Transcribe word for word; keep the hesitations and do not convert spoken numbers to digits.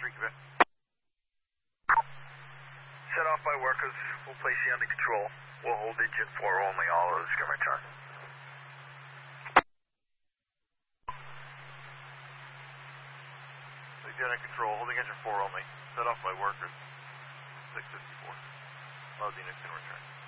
three, Quebec. Set off by workers. We'll place you under control. We'll hold engine four only. All others can return. Place you under control. Holding engine four only. Set off by workers. six fifty-four. Loud units can return.